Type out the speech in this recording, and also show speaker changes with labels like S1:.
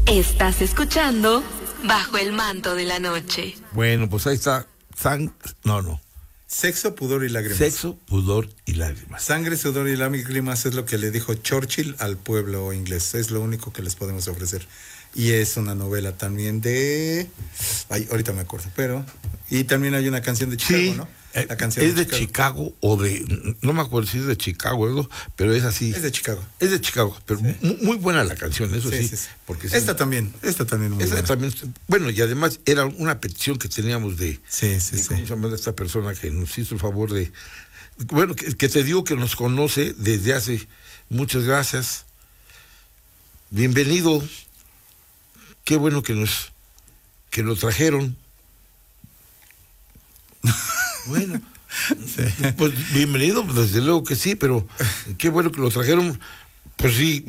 S1: Estás escuchando Bajo el Manto de la Noche.
S2: Bueno, pues ahí está.
S3: Sexo, pudor y lágrimas.
S2: Sexo, pudor y lágrimas.
S3: Sangre, sudor y lágrimas es lo que le dijo Churchill al pueblo inglés. Es lo único que les podemos ofrecer. Y es una novela también de... Ay, ahorita me acuerdo, pero... Y también hay una canción de Chicago,
S2: Sí,
S3: ¿no? La canción
S2: es de Chicago o de... No me acuerdo si es de Chicago o algo, pero es así.
S3: Es de Chicago.
S2: Es de Chicago, pero
S3: Sí.
S2: muy buena la canción, eso sí.
S3: Porque
S2: sí,
S3: esta también muy
S2: esta
S3: buena.
S2: también, bueno, y además era una petición que teníamos de...
S3: Sí.
S2: ¿Cómo se llama esta persona que nos hizo el favor de... Bueno, que te digo que nos conoce desde hace... Muchas gracias. Bienvenido. Qué bueno que lo trajeron. Bueno, pues bienvenido, desde luego que sí, pero qué bueno que lo trajeron. Pues sí,